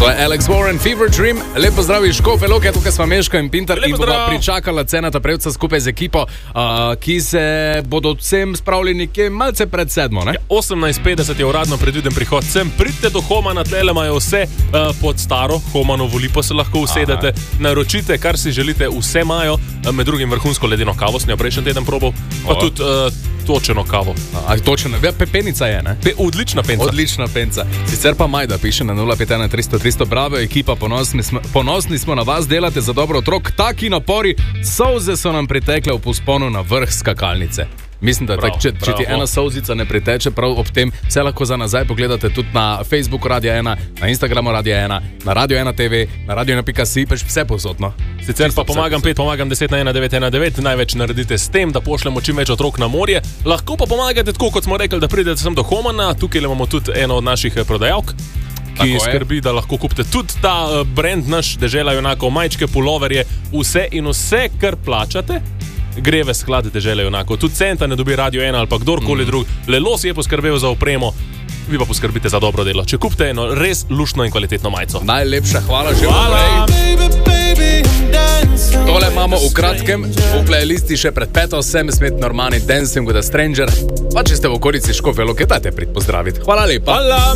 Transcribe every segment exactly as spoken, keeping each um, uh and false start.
To je Alex Warren, Fever Dream. Lepo zdrav iz Škofje Loke, tukaj smo Meško in Pintar. Lepo in bova pričakala cenata prevca skupaj z ekipo, uh, ki se bodo vsem spravili nekje malce pred sedmo, ne? Ja, osemnajst petdeset je uradno predviden prihod sem. Pridite do Homana, tlele imajo vse uh, pod staro Homanovo lipo, se lahko usedete, Aha. naročite, kar si želite, vse imajo, uh, med drugim vrhunsko ledeno kavo, sem jo prejšnji teden probal, pa tudi uh, točeno kavo. A, točeno, ja, pepenica je, ne? Pe, odlična penca. Odlična penca. Sicer pa Majda piše na nula pet ena tristo tristo, bravo ekipa, ponosni smo, ponosni smo na vas, delate za dobro otrok, taki napori, solze so nam pritekle v posponu na vrh skakalnice. Mislim, da tak, če, če ti ena solzica ne priteče prav ob tem, vse lahko za nazaj pogledate tudi na Facebooku Radia ena, na Instagramu Radia ena, na Radio ena te ve, na radio ena pika si, pač vse posodno. Sicer pa pomagam pet, pomagam deset na ena devet ena devet, največ naredite s tem, da pošljemo čim več otrok na morje. Lahko pa pomagate tako, kot smo rekli, da pridete sem do Homana, tukaj imamo tudi eno od naših prodajalk, ki skrbi, da lahko kupite tudi ta uh, brand naš, dežela junakov, majčke, puloverje, vse in vse, kar plačate, gre v sklad dežele junakov. Tudi centa ne dobi Radio ena ali pa kdorkoli mm. drug. Lelo si je poskrbel za opremo, vi pa poskrbite za dobro delo. Če kupite eno res luštno in kvalitetno majico. Najlepša hvala že hvala. Tole imamo v kratkem, v playlisti še pred peto, sem smet Normani, Dancing with a Stranger. Pa če ste v okolici Škofje Loke, dajte prid pozdraviti. Hvala lepa. Hvala.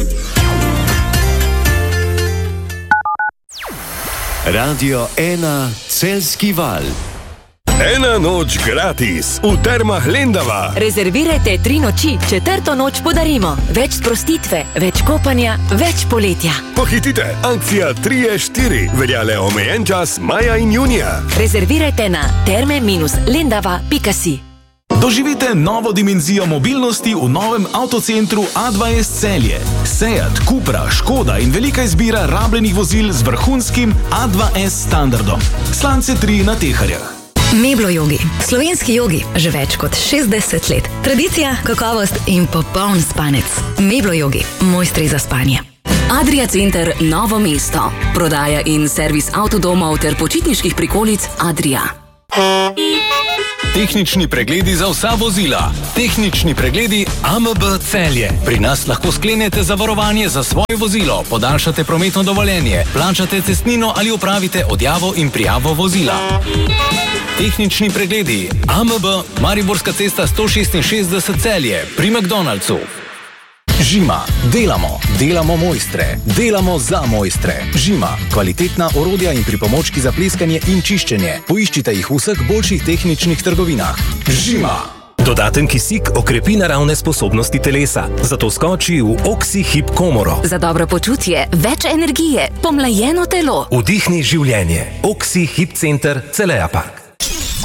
Radio ena Celjski val. Ena noč gratis v Termah Lendava. Rezervirajte tri noči, četrto noč podarimo. Več sprostitve, več kopanja, več poletja. Pohitite, akcija tri štiri, velja le omejen čas maja in junija. Rezervirajte na terme lendava pika si. Doživite novo dimenzijo mobilnosti v novem avtocentru A dva S Celje. Seat, Cupra, Škoda in velika izbira rabljenih vozil z vrhunskim A dva S standardom. Slance tri na Teharjah. Meblo jogi. Slovenski jogi že več kot šestdeset let. Tradicija, kakovost in popoln spanec. Meblo jogi. Mojstri za spanje. Adria Center Novo mesto. Prodaja in servis avtodomov ter počitniških prikolic Adria. Tehnični pregledi za vsa vozila. Tehnični pregledi A M B Celje. Pri nas lahko sklenete zavarovanje za svoje vozilo, podaljšate prometno dovoljenje, plačate cestnino ali opravite odjavo in prijavo vozila. Tehnični pregledi A M B Mariborska cesta sto šestinšestdeset Celje pri McDonald'su. Žima. Delamo. Delamo mojstre. Delamo za mojstre. Žima. Kvalitetna orodja in pripomočki za pleskanje in čiščenje. Poiščite jih v vseh boljših tehničnih trgovinah. Žima. Dodaten kisik okrepi naravne sposobnosti telesa. Zato skoči v Oxy Hip komoro. Za dobro počutje, več energije, pomlajeno telo. Vdihni življenje. Oxy Hip Center Celeja Park.